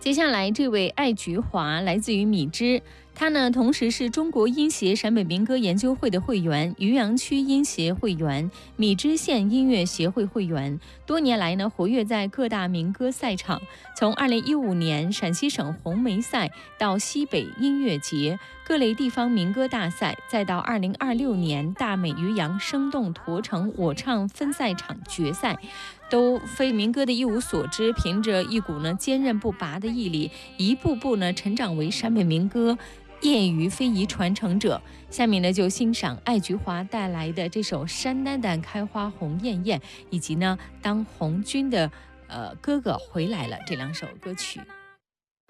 接下来这位爱菊华来自于米脂，他呢同时是中国音协陕北民歌研究会的会员、渔阳区音协会员、米脂县音乐协会会员，多年来呢活跃在各大民歌赛场。从2015年陕西省红梅赛到西北音乐节、各类地方民歌大赛，再到2026年大美渔阳生动驼城我唱分赛场决赛，都非民歌的一无所知，凭着一股呢坚韧不拔的毅力，一步步呢成长为陕北民歌业余非遗传承者。下面呢就欣赏爱菊华带来的这首《山丹丹开花红艳艳》，以及呢当红军的哥哥回来了这两首歌曲。